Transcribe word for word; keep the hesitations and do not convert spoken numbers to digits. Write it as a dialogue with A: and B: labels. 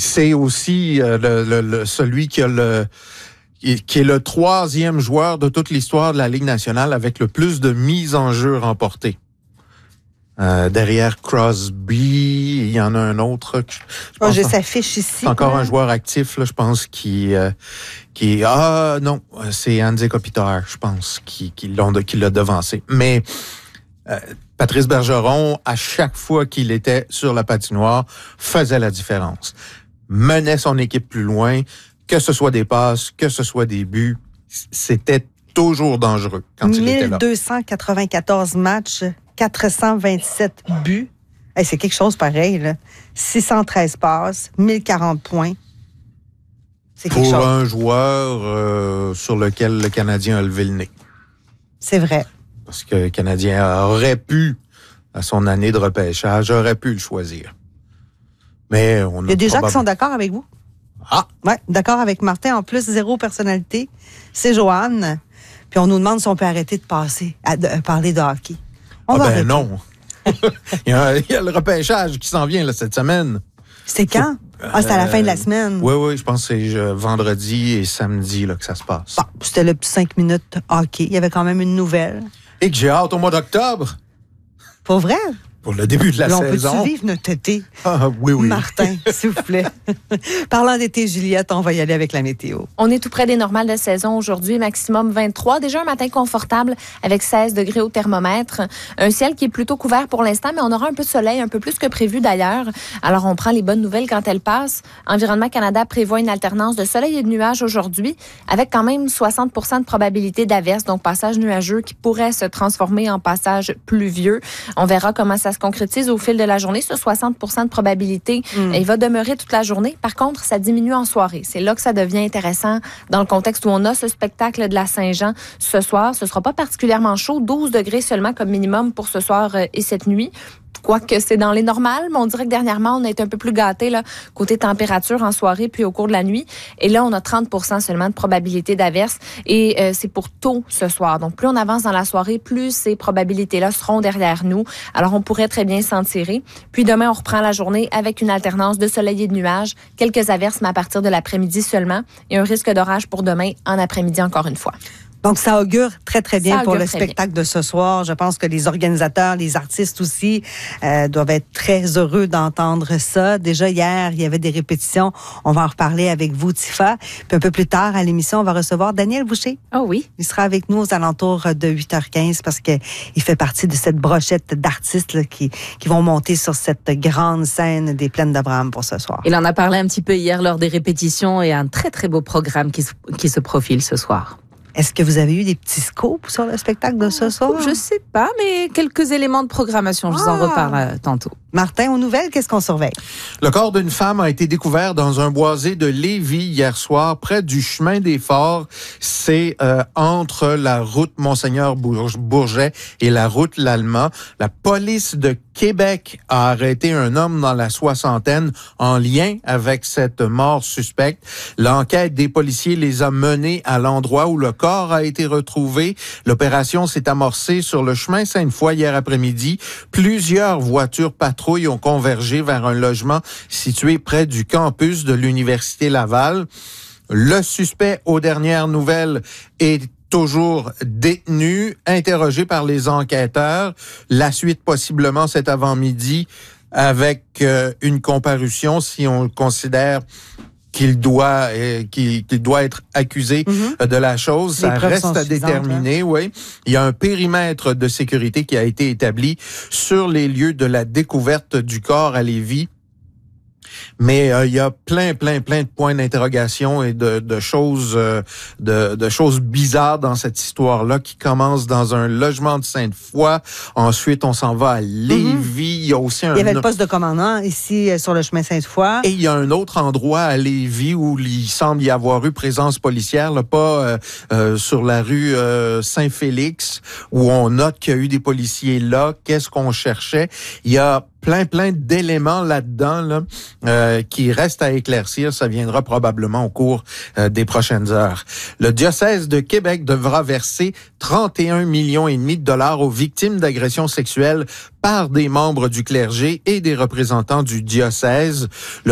A: c'est aussi euh, le, le, le, celui qui a le qui est le troisième joueur de toute l'histoire de la Ligue nationale avec le plus de mises en jeu remportées. Euh, derrière Crosby, il y en a un autre. Je, je
B: pense oh, je s'affiche ici.
A: Encore
B: ouais.
A: un joueur actif, là, je pense, qui, euh, qui, ah non, c'est Anze Kopitar, je pense, qui, qui l'ont, qui l'a devancé. Mais euh, Patrice Bergeron, à chaque fois qu'il était sur la patinoire, faisait la différence, menait son équipe plus loin, que ce soit des passes, que ce soit des buts, c'était toujours dangereux quand il était là.
B: mille deux cent quatre-vingt-quatorze matchs. quatre cent vingt-sept buts. Hey, c'est quelque chose pareil, là. six cent treize passes, mille quarante points. C'est quelque
A: Pour
B: chose.
A: un joueur euh, sur lequel le Canadien a levé le nez.
B: C'est vrai.
A: Parce que le Canadien aurait pu, à son année de repêchage, aurait pu le choisir. Mais on a
B: Il y a des
A: probable...
B: gens qui sont d'accord avec vous.
A: Ah!
B: Oui, d'accord avec Martin. En plus, zéro personnalité. C'est Joanne. Puis on nous demande si on peut arrêter de passer, à, de, à parler de hockey. On
A: ah
B: va
A: ben
B: arrêter.
A: non. il, y a, il y a le repêchage qui s'en vient là, cette semaine.
B: C'est quand? Faut, ah, c'est à la euh, fin de la semaine.
A: Oui, oui, je pense que c'est euh, vendredi et samedi là, que ça se passe.
B: Bon, c'était le petit cinq minutes hockey. Il y avait quand même une nouvelle.
A: Et que j'ai hâte au mois d'octobre.
B: Pour vrai?
A: Pour le début de la
B: Là,
A: saison.
B: On peut-tu vivre notre été?
A: Ah, oui, oui.
B: Martin, s'il vous plaît. Parlant d'été, Juliette, on va y aller avec la météo.
C: On est tout près des normales de saison aujourd'hui, maximum vingt-trois. Déjà un matin confortable avec seize degrés au thermomètre. Un ciel qui est plutôt couvert pour l'instant, mais on aura un peu de soleil, un peu plus que prévu d'ailleurs. Alors, on prend les bonnes nouvelles quand elles passent. Environnement Canada prévoit une alternance de soleil et de nuages aujourd'hui, avec quand même soixante pour cent de probabilité d'averse, donc passage nuageux qui pourrait se transformer en passage pluvieux. On verra comment ça se concrétise au fil de la journée, ce soixante pour cent de probabilité. Mm. Il va demeurer toute la journée. Par contre, ça diminue en soirée. C'est là que ça devient intéressant dans le contexte où on a ce spectacle de la Saint-Jean ce soir. Ce sera pas particulièrement chaud, douze degrés seulement comme minimum pour ce soir et cette nuit. Quoique c'est dans les normales, mais on dirait que dernièrement, on a été un peu plus gâtés là, côté température en soirée puis au cours de la nuit. Et là, on a trente pour cent seulement de probabilité d'averse. Et euh, c'est pour tôt ce soir. Donc, plus on avance dans la soirée, plus ces probabilités-là seront derrière nous. Alors, on pourrait très bien s'en tirer. Puis demain, on reprend la journée avec une alternance de soleil et de nuages. Quelques averses, mais à partir de l'après-midi seulement. Et un risque d'orage pour demain en après-midi encore une fois.
B: Donc, ça augure très, très bien pour le spectacle
C: bien.
B: de ce soir. Je pense que les organisateurs, les artistes aussi, euh, doivent être très heureux d'entendre ça. Déjà, hier, il y avait des répétitions. On va en reparler avec vous, Tifa. Puis un peu plus tard, à l'émission, on va recevoir Daniel Boucher.
C: Oh oui.
B: Il sera avec nous aux alentours de huit heures quinze parce que il fait partie de cette brochette d'artistes là, qui, qui vont monter sur cette grande scène des Plaines d'Abraham pour ce soir.
D: Il en a parlé un petit peu hier lors des répétitions et un très, très beau programme qui, qui se profile ce soir.
B: Est-ce que vous avez eu des petits scoops sur le spectacle de ce soir?
D: Je sais pas, mais quelques éléments de programmation. Je vous en reparle euh, tantôt.
B: Martin, aux nouvelles, qu'est-ce qu'on surveille?
A: Le corps d'une femme a été découvert dans un boisé de Lévis hier soir, près du chemin des Forts. C'est euh, entre la route Monseigneur-Bourget et la route Lallemand. La police de Québec a arrêté un homme dans la soixantaine en lien avec cette mort suspecte. L'enquête des policiers les a menés à l'endroit où le corps a été retrouvé. L'opération s'est amorcée sur le chemin Sainte-Foy hier après-midi. Plusieurs voitures patrouilles ont convergé vers un logement situé près du campus de l'Université Laval. Le suspect, aux dernières nouvelles, est toujours détenu, interrogé par les enquêteurs. La suite, possiblement, cet avant-midi, avec euh, une comparution, si on le considère qu'il doit euh, qu'il, qu'il doit être accusé mm-hmm. de la chose. Ça reste à déterminer, hein? Oui. Il y a un périmètre de sécurité qui a été établi sur les lieux de la découverte du corps à Lévis. Mais euh, il y a plein, plein, plein de points d'interrogation et de, de choses, euh, de, de choses bizarres dans cette histoire-là qui commence dans un logement de Sainte-Foy. Ensuite, on s'en va à Lévis. Mm-hmm. Il y a aussi un.
B: Il y avait le poste de commandant ici euh, sur le chemin Sainte-Foy.
A: Et il y a un autre endroit à Lévis où il semble y avoir eu présence policière, là, pas euh, euh, sur la rue euh, Saint-Félix, où on note qu'il y a eu des policiers là. Qu'est-ce qu'on cherchait? Il y a plein, plein d'éléments là-dedans là, euh, qui restent à éclaircir. Ça viendra probablement au cours euh, des prochaines heures. Le diocèse de Québec devra verser trente et un millions et demi de dollars aux victimes d'agressions sexuelles par des membres du clergé et des représentants du diocèse. Le